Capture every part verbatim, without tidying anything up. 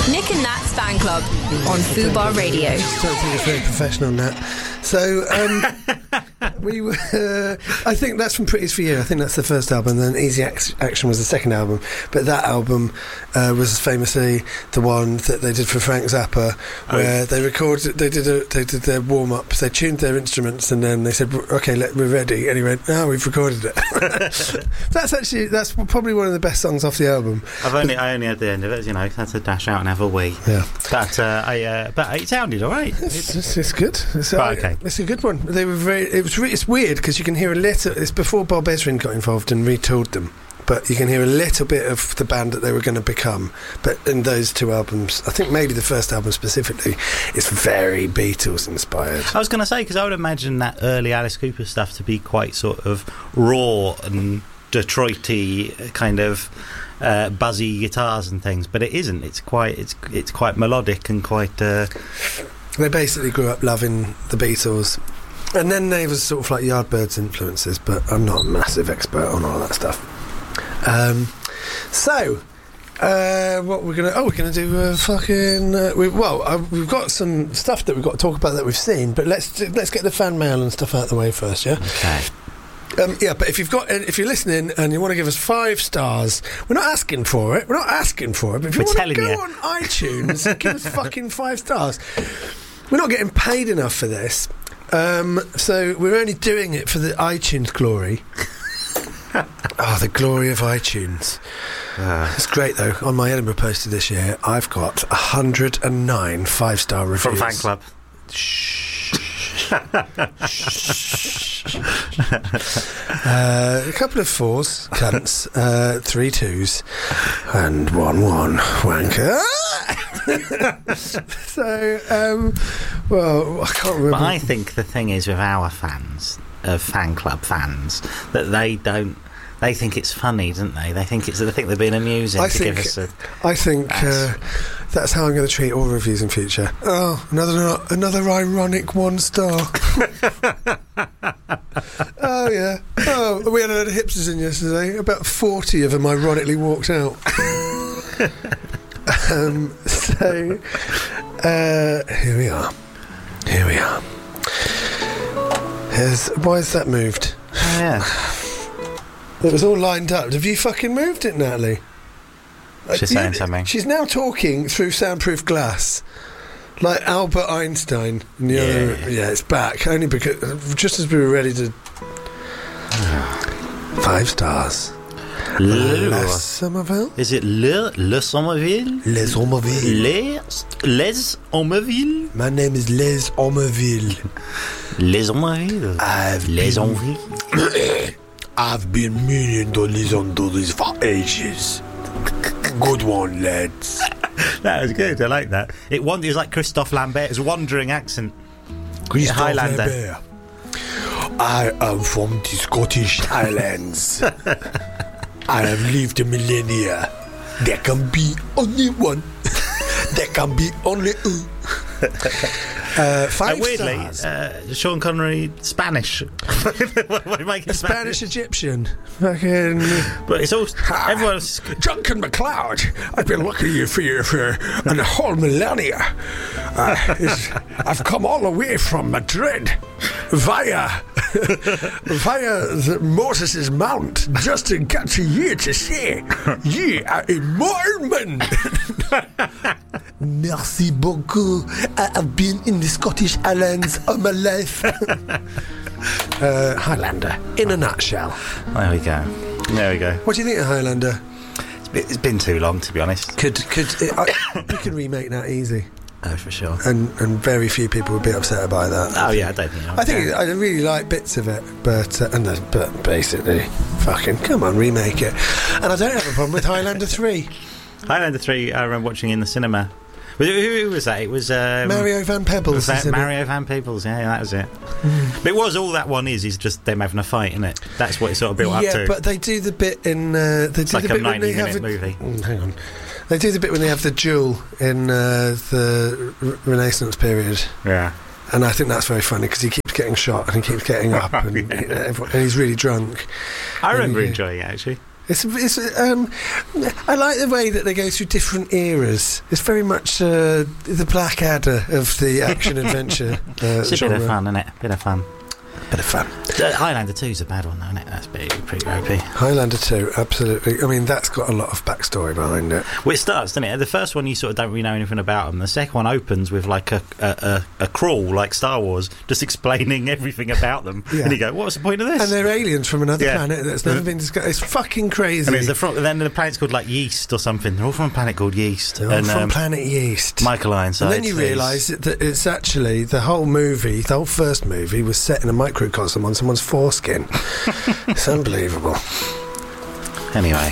Nick and Nat's Fan Club on Fubar Radio. I don't think it's very professional, Nat. So, um, we were. Uh, I think that's from Pretty's for You. I think that's the first album. Then Easy Ac- Action was the second album. But that album uh, was famously the one that they did for Frank Zappa, where oh. they recorded. They did a, They did their warm up. They tuned their instruments, and then they said, "Okay, let, we're ready." And he went, "Oh, we've recorded it." That's actually that's probably one of the best songs off the album. I've only I only had the end of it. You know, had to dash out and have a wee. Yeah, but uh, I uh, but it sounded all right. It's, it's, it's good. It's, right, okay. It's a good one. They were very. It was. Re- it's weird because you can hear a little. It's before Bob Ezrin got involved and retooled them, but you can hear a little bit of the band that they were going to become. But in those two albums, I think maybe the first album specifically, it's very Beatles inspired. I was going to say because I would imagine that early Alice Cooper stuff to be quite sort of raw and Detroity kind of. Uh, buzzy guitars and things, but it isn't. It's quite. It's it's quite melodic and quite. Uh... They basically grew up loving the Beatles, and then they was sort of like Yardbirds influences. But I'm not a massive expert on all that stuff. Um, so, uh, what we're gonna? Oh, we're gonna do a fucking. Uh, we, well, uh, we've got some stuff that we've got to talk about that we've seen, but let's let's get the fan mail and stuff out of the way first. Yeah. Okay. Um, yeah, but if you've got, if you're listening and you want to give us five stars, we're not asking for it. We're not asking for it. But if you we're want to go you. on iTunes and give us fucking five stars, we're not getting paid enough for this. Um, so we're only doing it for the iTunes glory. Oh, the glory of iTunes. Uh, it's great though. On my Edinburgh poster this year, I've got one hundred nine five-star reviews from Fan Club. Shh. uh, a couple of fours, cunts, uh, three twos, and one one wanker. So, um, well, I can't remember. But I think the thing is with our fans, of Fan Club fans, that they don't. They think it's funny, don't they? They think it's. They think they're being amusing I to think, give us a. I think uh, that's how I'm going to treat all reviews in future. Oh, another another ironic one star. Oh yeah. Oh, we had a load of hipsters in yesterday. About forty of them ironically walked out. um, so uh, here we are. Here we are. Here's, why is that moved? Oh, yeah. It was all lined up. Have you fucking moved it, Natalie? She's uh, saying you, something. She's now talking through soundproof glass, like Albert Einstein. And the yeah. other, yeah, it's back. Only because just as we were ready to. Five stars. Le, Les Somerville. Is it Le Le Somerville? Les Somerville. Les Les Somerville. My name is Les Somerville. Les Somerville. I've Les been, Somerville. I've been meaning to listen to this for ages. Good one, lads. That was good. I like that. It, one, it was like Christophe Lambert's wandering accent. Christophe Highlander. Lambert. I am from the Scottish Highlands. I have lived a millennia. There can be only one. There can be only two. Uh, five uh, weirdly, stars. Uh, Sean Connery, Spanish. A Spanish Egyptian. Fucking. But it's all. Everyone's. Duncan MacLeod, I've been looking at you for you for a whole millennia. Uh, I've come all the way from Madrid via via the Moses' Mount just to get to you to say you are a Mormon. Merci beaucoup. I have been in the Scottish Highlands all my life. uh, Highlander, in a nutshell. There we go. There we go. What do you think of Highlander? It's been, it's been too long, to be honest. Could could it, I, you can remake that easy? Oh, for sure. And and very few people would be upset by that. Oh yeah, I don't think. I think it, I really like bits of it, but uh, and the, but basically, fucking come on, remake it. And I don't have a problem with Highlander three. Highlander three, I remember watching in the cinema. Who, who was that? It was um, Mario Van Peebles. Va- Mario Van Peebles, yeah, that was it. Mm. But it was all that one is, is just them having a fight, isn't it? That's what it sort of built yeah, up to. Yeah, but they do the bit in. Uh, they do it's like the a bit when they have ninety minute movie. Oh, hang on. They do the bit when they have the duel in uh, the R- Renaissance period. Yeah. And I think that's very funny because he keeps getting shot and he keeps getting up and, yeah. he, and he's really drunk. I remember he, enjoying it, actually. It's, it's um, I like the way that they go through different eras. It's very much uh, the Blackadder of the action adventure. Uh, It's a genre. bit of fun, isn't it? Bit of fun. Bit of fun. Uh, Highlander two's a bad one, though, isn't it? That's pretty, pretty ropey. Highlander two, absolutely. I mean, that's got a lot of backstory behind it. Well, it starts, doesn't it? The first one, you sort of don't really know anything about them. The second one opens with like a a, a, a crawl, like Star Wars, just explaining everything about them. Yeah. And you go, what's the point of this? And they're aliens from another Yeah. planet that's never been discussed. It's fucking crazy. And it's the front, then the planet's called like Yeast or something. They're all from a planet called Yeast. They're all and, from um, Planet Yeast. Michael Ironside. And then you says- realise that it's actually the whole movie, the whole first movie, was set in a microcosm on someone's foreskin. It's unbelievable. Anyway.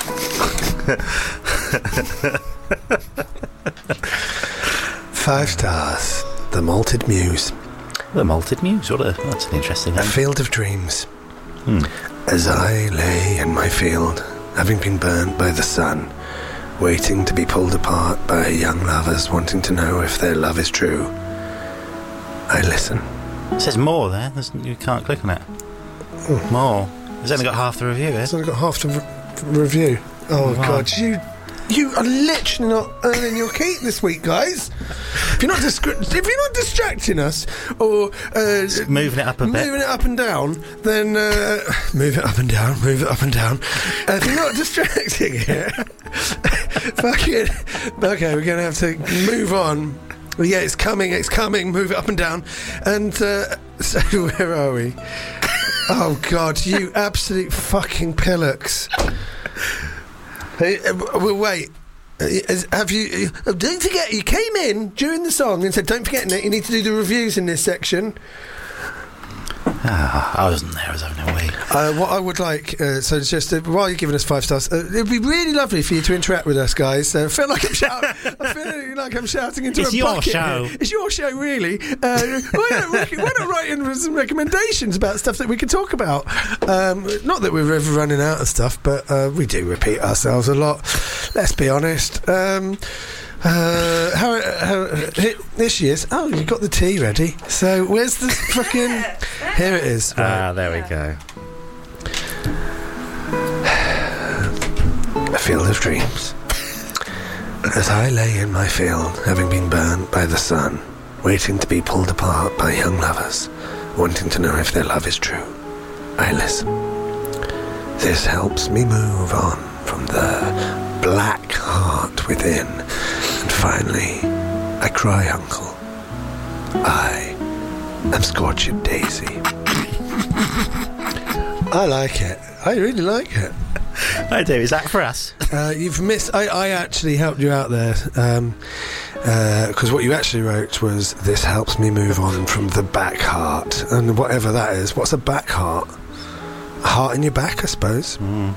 Five stars. The Malted Muse. The Malted Muse. What a, that's an interesting A name. field of dreams. Hmm. As I lay in my field, having been burnt by the sun, waiting to be pulled apart by young lovers wanting to know if their love is true, I listen. It says more there. There's, you can't click on it. More. It's only got half the review, eh? It's only got half the re- review. Oh, Wow. God, you you are literally not earning your keep this week, guys. If you're not discri- if you're not distracting us or uh, Moving it up a bit. moving it up and down, then uh, move it up and down, move it up and down. Uh, if you're not distracting it, fucking okay, we're gonna have to move on. Well, yeah, it's coming, it's coming. Move it up and down, and uh, so where are we? Oh God, you absolute fucking pillocks! Hey, uh, well, wait. Uh, is- have you? Uh, don't forget, you came in during the song and said, "Don't forget, Nick, you need to do the reviews in this section." Ah, I wasn't there. I was having a wee. Uh, what I would like, uh, so it's just uh, while you're giving us five stars, uh, it'd be really lovely for you to interact with us, guys. Uh, I feel like I'm shouting. I feel like I'm shouting into It's a your bucket. show. Here. It's your show, really. Uh, why, not, rec- why not write in with some recommendations about stuff that we can talk about? Um, not that we're ever running out of stuff, but uh, we do repeat ourselves a lot. Let's be honest. Um, Uh, how, how, here, here she is. Oh, you got the tea ready. So where's the fucking? Here it is. Right. Ah, there we go. A field of dreams. As I lay in my field, having been burnt by the sun, waiting to be pulled apart by young lovers, wanting to know if their love is true, I listen. This helps me move on from the black heart within, and finally, I cry, Uncle. I am Scorched Daisy. I like it. I really like it. I do. Is that for us? Uh, you've missed. I, I actually helped you out there because um, uh, what you actually wrote was, "This helps me move on from the back heart," and whatever that is. What's a back heart? A heart in your back, I suppose. Mm.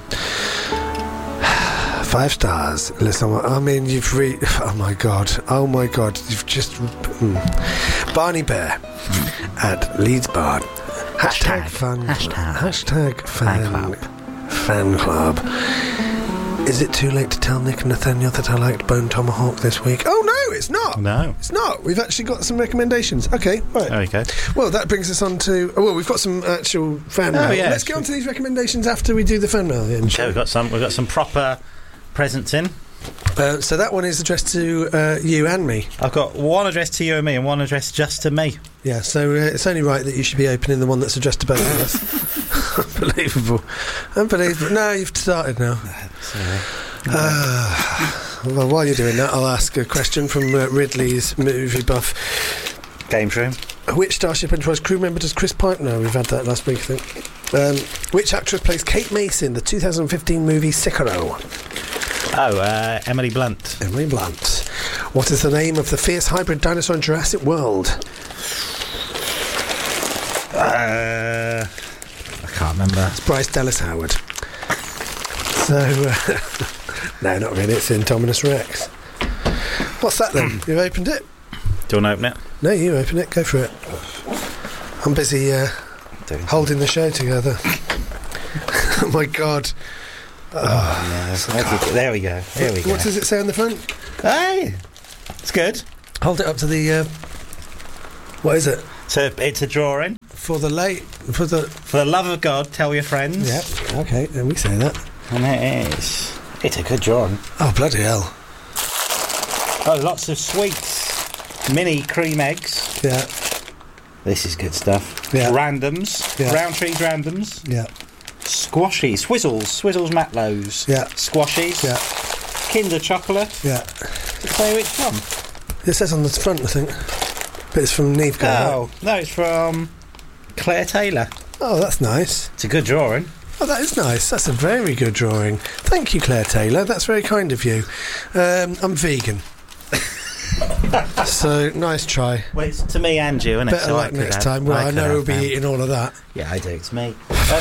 Five stars. Listen, I mean, you've re. Oh my god. Oh my god. You've just. Mm. Barney Bear at Leeds Bard. Hashtag, Hashtag. fun. Hashtag. Hashtag fan, Fan club. Fan club. Is it too late to tell Nick and Nathaniel that I liked Bone Tomahawk this week? Oh no, it's not. No. It's not. We've actually got some recommendations. Okay, right. There we go. Well, that brings us on to. Oh, well, we've got some actual fan Oh, mail. yeah. Let's get on to these recommendations after we do the fan mail. Then, Okay, shall we? we've got some. We've got some proper presents in. Uh, so that one is addressed to uh, you and me. I've got one addressed to you and me, and one addressed just to me. Yeah, so uh, it's only right that you should be opening the one that's addressed to both of us. Unbelievable. Unbelievable. No, you've started now. Uh, well, while you're doing that, I'll ask a question from uh, Ridley's movie buff. Games room. Which Starship Enterprise crew member does Chris Pine? No, we've had that last week, I think. Um, which actress plays Kate Mason in the two thousand fifteen movie Sicario? Oh, uh, Emily Blunt. Emily Blunt. What is the name of the fierce hybrid dinosaur in Jurassic World? Uh, I can't remember. It's Bryce Dallas Howard. So, uh, no, not really. It's Indominus Rex. What's that then? You've opened it? Do you want to open it? No, you open it. Go for it. I'm busy uh, Doing holding the show together. Oh my God. Oh, no. There we go. There we go. What does it say on the front? Hey, it's good. Hold it up to the. Uh, what is it? So it's a drawing. For the late. For the. For the love of God, tell your friends. Yeah. Okay. Then we say that. And it is. It's a good drawing. Oh, bloody hell. Oh, lots of sweets. Mini cream eggs. Yeah. This is good stuff. Yeah. Randoms. Yeah. Roundtree's randoms. Yeah. Squashies. Swizzles. Swizzles Matlows. Yeah. Squashies. Yeah. Kinder Chocolate. Yeah. Does it say which one? It says on the front, I think. But it's from Neve Girl. Oh, no, it's from Claire Taylor. Oh, that's nice. It's a good drawing. Oh, that is nice. That's a very good drawing. Thank you, Claire Taylor. That's very kind of you. Um, I'm vegan. So, nice try. Well, it's to me and you, isn't it? Better So luck I could next have- time. Well, I, could know have we'll be them. eating all of that. Yeah, I do. It's me. Uh,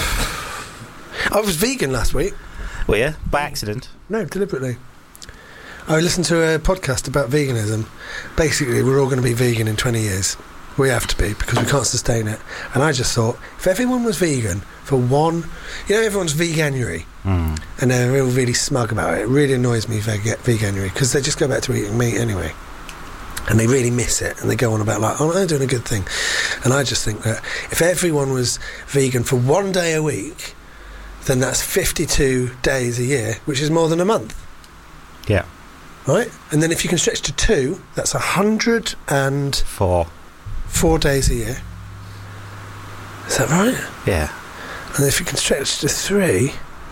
I was vegan last week. were you? By accident? No, deliberately. I listened to a podcast about veganism. Basically, we're all going to be vegan in twenty years. We have to be, because we can't sustain it. And I just thought, if everyone was vegan for one... You know, everyone's veganuary. Mm. And they're all really smug about it. It really annoys me, veg- veganuary, because they just go back to eating meat anyway. And they really miss it. And they go on about, like, oh, I'm doing a good thing. And I just think that if everyone was vegan for one day a week, then that's fifty-two days a year, which is more than a month. Yeah. Right? And then if you can stretch to two, that's one hundred four Four. days a year. Is that right? Yeah. And if you can stretch to three,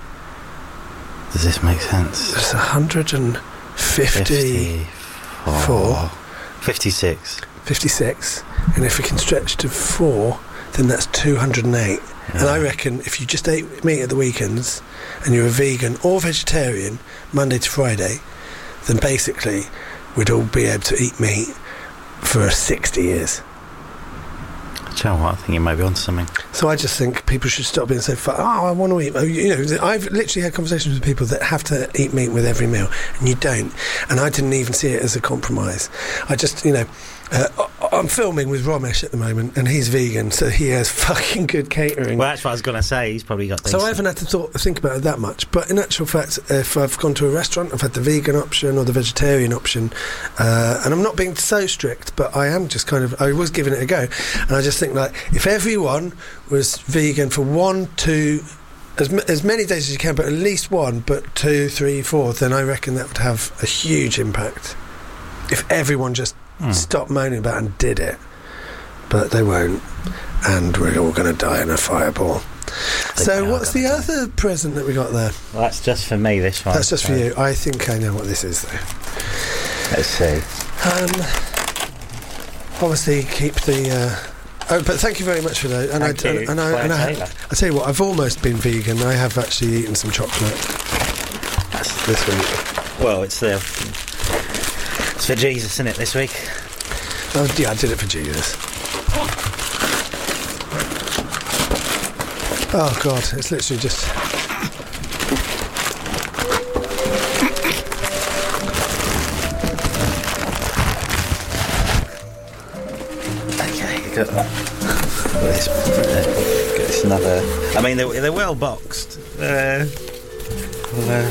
Does this make sense? that's one hundred fifty, Four. fifty-six. fifty-six. And if you can stretch to four, then that's two hundred eight. Yeah. And I reckon if you just ate meat at the weekends and you're a vegan or vegetarian Monday to Friday, then basically we'd all be able to eat meat for sixty years. Do you know what? I think you might be onto something. So I just think people should stop being so far. Oh, I want to eat. Oh, you know, I've literally had conversations with people that have to eat meat with every meal, and you don't. And I didn't even see it as a compromise. I just, you know, uh, I'm filming with Ramesh at the moment, and he's vegan, so he has fucking good catering. Well, that's what I was going to say. He's probably got things. So I haven't had to thought, think about it that much. But in actual fact, if I've gone to a restaurant, I've had the vegan option or the vegetarian option, uh, and I'm not being so strict, but I am just kind of, I was giving it a go. And I just think, like, if everyone was vegan for one, two, as, m- as many days as you can, but at least one, but two, three, four, then I reckon that would have a huge impact. If everyone just Hmm. stopped moaning about it and did it. But they won't. And we're all going to die in a fireball. They So are what's the gonna other present that we got there? Well, that's just for me, this one. That's just for So, you. I think I know what this is, though. Let's see. Um, obviously, keep the... Uh, oh, but thank you very much for that. And Thank I, you, and, and I, Claire and I, Taylor. I tell you what, I've almost been vegan. I have actually eaten some chocolate That's, this week. well, it's the... It's for Jesus, isn't it, this week? Oh, yeah, I did it for Jesus. Oh, God, it's literally just... Okay, got, got this, uh, got this another... I mean, they're, they're well boxed. Uh, well, uh,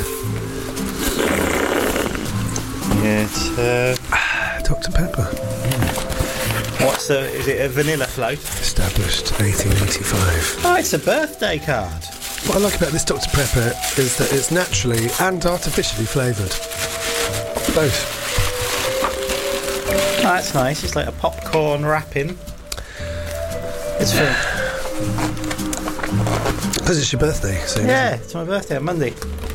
yeah, it's... Uh, Doctor Pepper. what's the... Is it a vanilla float? Established eighteen eighty-five. Oh, it's a birthday card. What I like about this Doctor Pepper is that it's naturally and artificially flavoured. Both. Oh, that's nice. It's like a popcorn wrapping. It's for... Because it's your birthday soon. Yeah, it's my birthday on Monday.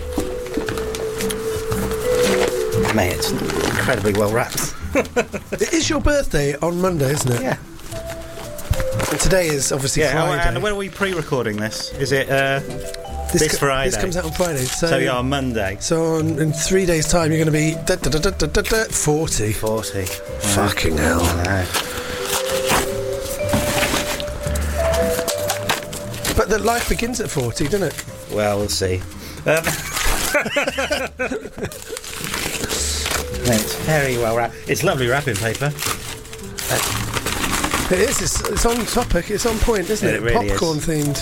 Mate, it's incredibly well wrapped. It is your birthday on Monday, isn't it? Yeah. And today is obviously Yeah, Friday. and when are we pre-recording this? Is it uh, this this co- Friday? This comes out on Friday. So, so yeah, on Monday. so on, in three days' time, you're going to be da, da, da, da, da, da, da, forty. forty. Fucking hell. I know. But the life begins at forty, doesn't it? Well, we'll see. Um, it's very well wrapped. It's lovely wrapping paper. It is. It's, it's on topic. It's on point, isn't Yeah, it? it really Popcorn themed.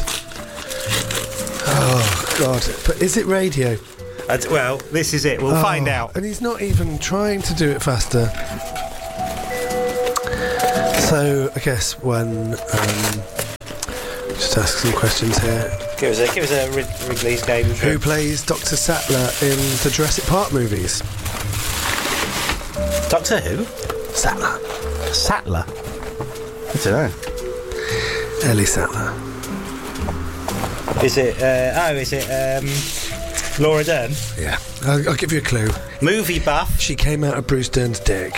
Oh, God. But is it radio? Uh, well, this is it. We'll Oh, find out. And he's not even trying to do it faster. So I guess when um, Just ask some questions here. Give us a give us a Rid- Wrigley's game. Who plays Doctor Sattler in the Jurassic Park movies? Doctor who? Sattler. Sattler. I don't know. Ellie Sattler. Is it? Uh, oh, is it um, Laura Dern? Yeah. I'll, I'll give you a clue. Movie buff. She came out of Bruce Dern's dick.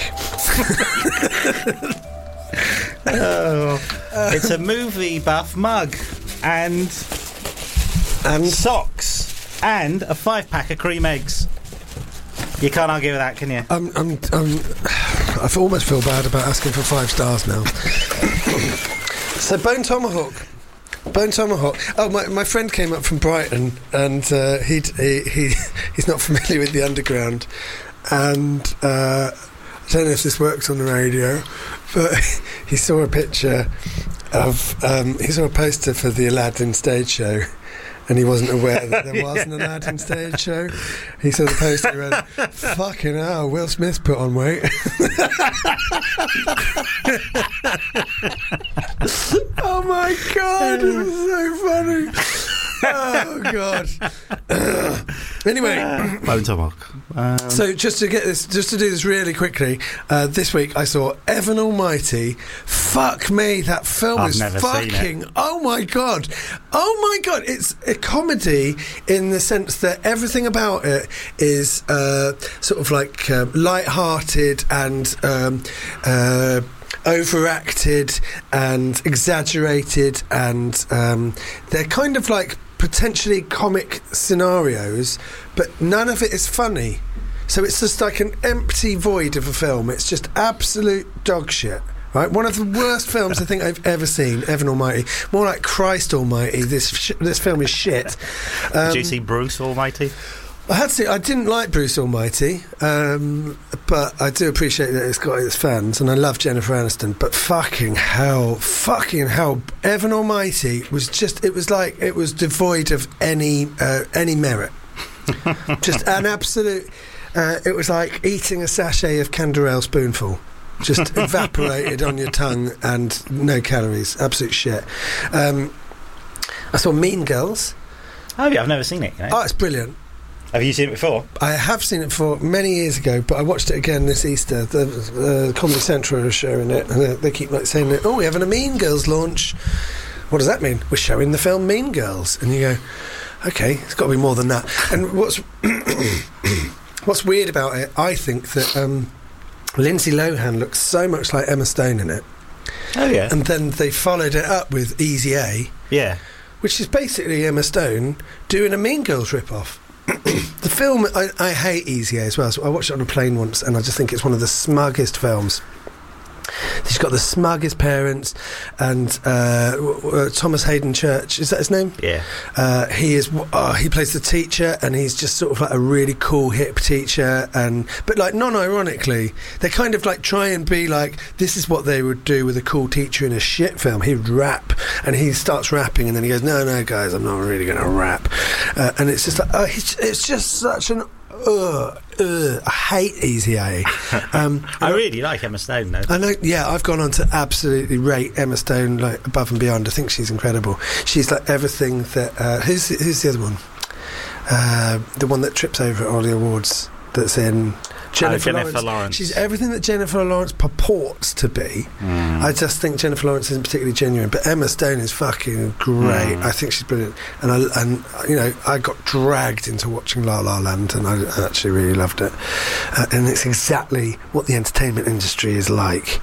Oh, it's a movie buff mug and And socks and a five pack of cream eggs. You can't argue with that, can you? I'm, I'm, I'm, I almost feel bad about asking for five stars now. So Bone Tomahawk. Bone Tomahawk. Oh, my, my friend came up from Brighton, and uh, he'd, he he he's not familiar with the Underground, and uh, I don't know if this works on the radio, but he saw a picture of um, he saw a poster for the Aladdin stage show. And he wasn't aware that there was an Aladdin stage show. He saw the poster and went, fucking hell, Will Smith put on weight. Oh my God, it was so funny. Oh God. Anyway, Bone Tomahawk. Um, so just to get this, just to do this really quickly, uh, this week I saw Evan Almighty. Fuck me, that film I've is never seen fucking. it. Oh my God, oh my God! It's a comedy in the sense that everything about it is uh, sort of like uh, light-hearted and um, uh, overacted and exaggerated, and um, they're kind of like potentially comic scenarios, but none of it is funny. So it's just like an empty void of a film. It's just absolute dog shit. Right, one of the worst films I think I've ever seen. Evan Almighty, more like Christ Almighty. This sh- this film is shit. Um, Did you see Bruce Almighty? I had to. I didn't like Bruce Almighty, um, but I do appreciate that it's got its fans, and I love Jennifer Aniston. But fucking hell, fucking hell, Evan Almighty was just. It was like it was devoid of any uh, any merit. Just an absolute. Uh, it was like eating a sachet of Canderel spoonful. Just evaporated on your tongue and no calories. Absolute shit. Um, I saw Mean Girls. Oh yeah, I've never seen it. You know? Oh, it's brilliant. Have you seen it before? I have seen it for many years ago, but I watched it again this Easter. The uh, Comedy Central are showing it, and they, they keep like saying that, oh, we're having a Mean Girls launch. What does that mean? We're showing the film Mean Girls. And you go, okay, it's got to be more than that. And what's what's weird about it, I think that um, Lindsay Lohan looks so much like Emma Stone in it. Oh yeah. And then they followed it up with Easy A, Yeah. which is basically Emma Stone doing a Mean Girls rip-off. The film, I, I hate Easy A as well. So I watched it on a plane once, and I just think it's one of the smuggest films. She's got the smuggest parents, and uh, w- w- Thomas Hayden Church, is that his name? Yeah. Uh, he is. Uh, he plays the teacher, and he's just sort of like a really cool, hip teacher. And but like non-ironically, they kind of like try and be like, this is what they would do with a cool teacher in a shit film. He would rap, and he starts rapping, and then he goes, "No, no, guys, I'm not really going to rap." Uh, and it's just like, uh, it's, it's just such an. Ugh, ugh, I hate Easy A. Um, I really like Emma Stone though. I know, yeah, I've gone on to absolutely rate Emma Stone like above and beyond. I think she's incredible. She's like everything that. Uh, who's who's the other one? Uh, the one that trips over at all the awards. That's in Jennifer, oh, Jennifer Lawrence. Lawrence. She's everything that Jennifer Lawrence purports to be. Mm. I just think Jennifer Lawrence isn't particularly genuine, but Emma Stone is fucking great. Mm. I think she's brilliant, and I and you know I got dragged into watching La La Land, and I actually really loved it. Uh, and it's exactly what the entertainment industry is like.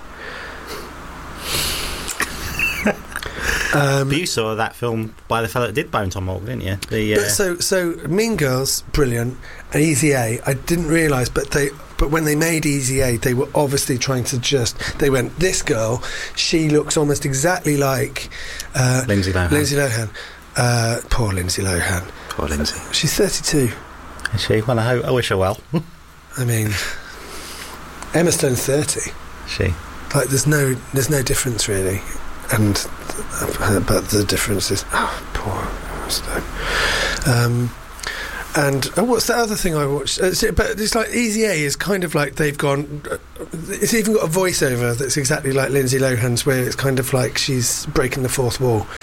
Um, but you saw that film by the fellow that did Bone Tomahawk, didn't you? The, uh, but so, so Mean Girls, brilliant. And Easy A, I didn't realise, but they, but when they made Easy A, they were obviously trying to just. They went, this girl, she looks almost exactly like uh, Lindsay Lohan. Lindsay Lohan. Uh, poor Lindsay Lohan. Poor Lindsay. She's thirty-two. Is she? Well, I, hope, I wish her well. I mean, Emma Stone's thirty. Is she? Like, there's no, there's no difference really. And uh, but the difference is, oh, poor Emma Stone. Um, and oh, what's the other thing I watched? Uh, so, but it's like Easy A is kind of like they've gone. Uh, it's even got a voiceover that's exactly like Lindsay Lohan's, where it's kind of like she's breaking the fourth wall.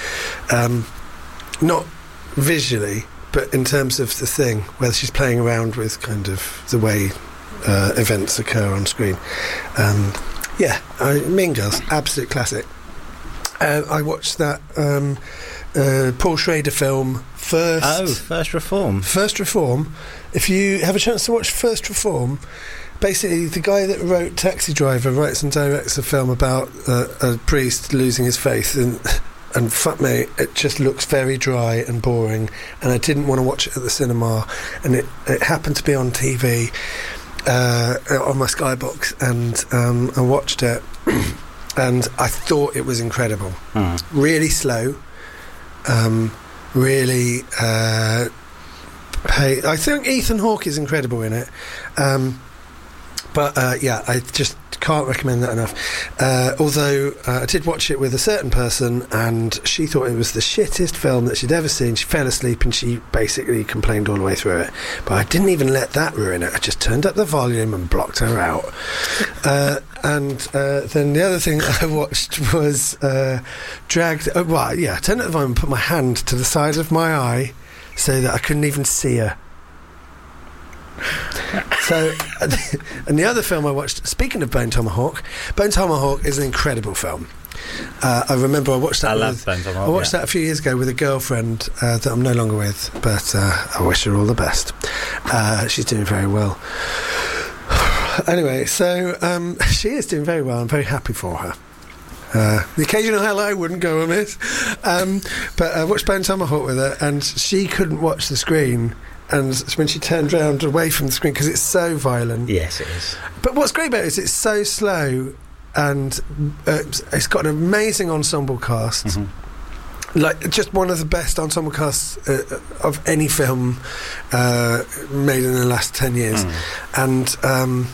um, not visually, but in terms of the thing where she's playing around with kind of the way uh, events occur on screen. Um, yeah, I, Mean Girls, absolute classic. Uh, I watched that um, uh, Paul Schrader film, First... Oh, First Reform. First Reform. If you have a chance to watch First Reform, basically the guy that wrote Taxi Driver writes and directs a film about uh, a priest losing his faith, and, and fuck me, it just looks very dry and boring, and I didn't want to watch it at the cinema, and it, it happened to be on T V uh, on my Skybox, and um, I watched it and I thought it was incredible. Mm. Really slow, um, really uh, hey, I think Ethan Hawke is incredible in it, um, but uh, yeah, I just can't recommend that enough. Uh, although uh, I did watch it with a certain person, and she thought it was the shittest film that she'd ever seen. She fell asleep and she basically complained all the way through it. But I didn't even let that ruin it. I just turned up the volume and blocked her out. uh, and uh, then the other thing I watched was uh, dragged. Oh, well, yeah, I turned up the volume and put my hand to the side of my eye so that I couldn't even see her. So, and the other film I watched, speaking of Bone Tomahawk, Bone Tomahawk is an incredible film. Uh, I remember I watched that. I with, love Bone Tomahawk. I watched yeah. that a few years ago with a girlfriend uh, that I'm no longer with, but uh, I wish her all the best. Uh, she's doing very well. Anyway, so um, she is doing very well. I'm very happy for her. Uh, the occasional hello wouldn't go amiss. Um, but I watched Bone Tomahawk with her, and she couldn't watch the screen. And when she turned round away from the screen, because it's so violent. Yes, it is. But what's great about it is it's so slow, and uh, it's got an amazing ensemble cast. Mm-hmm. Like, just one of the best ensemble casts uh, of any film uh, made in the last ten years. Mm. And um,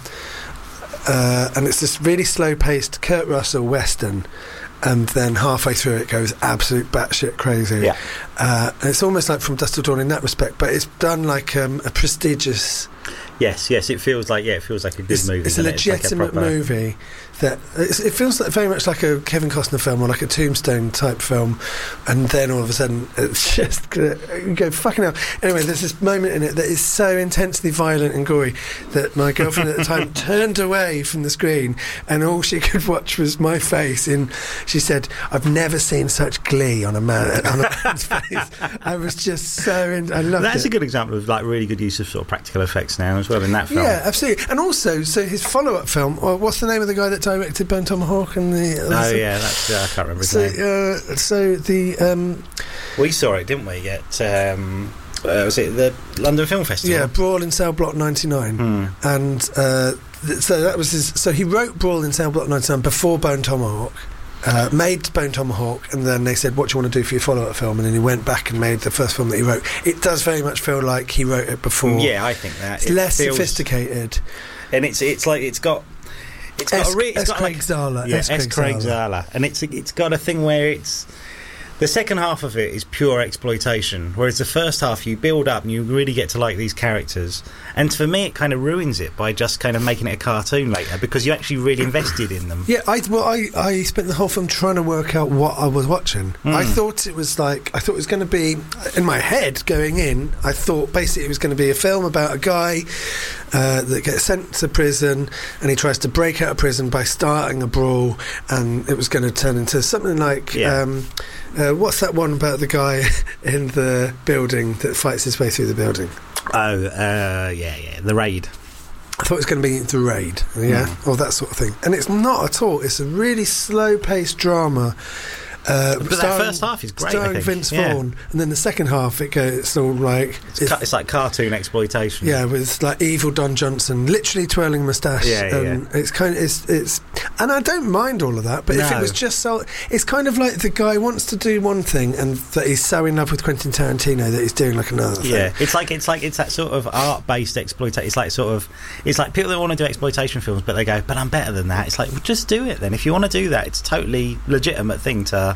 uh, and it's this really slow-paced Kurt Russell western. And then halfway through it goes absolute batshit crazy. Yeah. Uh, and it's almost like From Dusk Till Dawn in that respect, but it's done like um, a prestigious... Yes, yes, it feels like yeah, it feels like a good it's, movie. It's a legitimate it's like a proper... movie that it's, it feels like very much like a Kevin Costner film or like a Tombstone type film, and then all of a sudden it's just you go fucking hell. Anyway, there's this moment in it that is so intensely violent and gory that my girlfriend at the time turned away from the screen, and all she could watch was my face. In she said, "I've never seen such glee on a man on a man's face." I was just so in, I loved That's it. That's a good example of like really good use of sort of practical effects now as well in that film. Yeah, absolutely. And also, so his follow-up film, or what's the name of the guy that directed Bone Tomahawk and the... Oh, yeah, that's, uh, I can't remember his so, name. Uh, so the... Um, we saw it, didn't we, at... Um, uh, was it the London Film Festival? Yeah, Brawl in Cell Block ninety-nine. Hmm. And uh, th- so that was his... So he wrote Brawl in Cell Block ninety-nine before Bone Tomahawk. Uh, made Bone Tomahawk, and then they said, what do you want to do for your follow-up film? And then he went back and made the first film that he wrote. It does very much feel like he wrote it before. Yeah, I think that. It's it less feels, sophisticated. And it's it's like, it's got... It's got S. a re- it's S. got Craig like, Zahler. Yeah, S. S. Craig Craig Zahler. Zahler. And it's, it's got a thing where it's... The second half of it is pure exploitation, whereas the first half you build up and you really get to like these characters. And for me, it kind of ruins it by just kind of making it a cartoon later, because you actually really invested in them. Yeah, I well, I, I spent the whole film trying to work out what I was watching. Mm. I thought it was like I thought it was going to be in my head going in. I thought basically it was going to be a film about a guy uh, that gets sent to prison, and he tries to break out of prison by starting a brawl, and it was going to turn into something like. Yeah. Um, Uh, what's that one about the guy in the building that fights his way through the building? Oh, uh, yeah, yeah, The Raid. I thought it was going to be The Raid, yeah, mm. or that sort of thing. And it's not at all. It's a really slow-paced drama. Uh, but starring, that first half is great. Starring I think. Vince yeah. Vaughn, and then the second half, it goes. It's all like it's, it's, ca- it's like cartoon exploitation. Yeah, with like evil Don Johnson, literally twirling moustache. Yeah, yeah, and yeah. It's kind of it's, it's, and I don't mind all of that. But no. if it was just so, it's kind of like the guy wants to do one thing, and that he's so in love with Quentin Tarantino that he's doing like another thing. Yeah, it's like it's like it's that sort of art-based exploitation. It's like sort of it's like people that want to do exploitation films, but they go, "But I'm better than that." It's like, well, just do it then. If you want to do that, it's a totally legitimate thing to.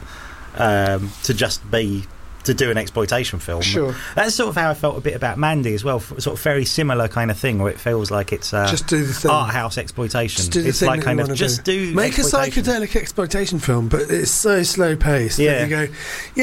Um, to just be to do an exploitation film. Sure. That's sort of how I felt a bit about Mandy as well. Sort of very similar kind of thing, where it feels like it's uh, just do the thing. art house exploitation. Just do the it's thing like that kind you of want just do. do Make a exploitation. psychedelic exploitation film, but it's so slow paced Yeah. that you go, yeah.